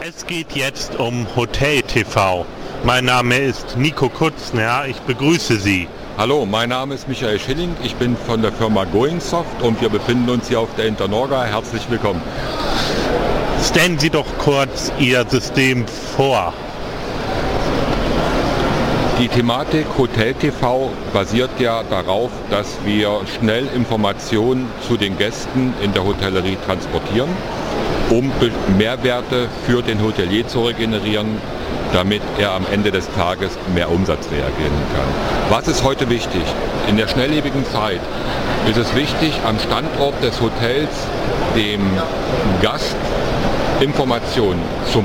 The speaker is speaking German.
Es geht jetzt um Hotel TV. Mein Name ist Nico Kutzner, ich begrüße Sie. Hallo, mein Name ist Michael Schilling, ich bin von der Firma Goingsoft und wir befinden uns hier auf der Internorga. Herzlich willkommen. Stellen Sie doch kurz Ihr System vor. Die Thematik Hotel TV basiert ja darauf, dass wir schnell Informationen zu den Gästen in der Hotellerie transportieren, um Mehrwerte für den Hotelier zu regenerieren, damit er am Ende des Tages mehr Umsatz reagieren kann. Was ist heute wichtig? In der schnelllebigen Zeit ist es wichtig, am Standort des Hotels dem Gast Informationen zum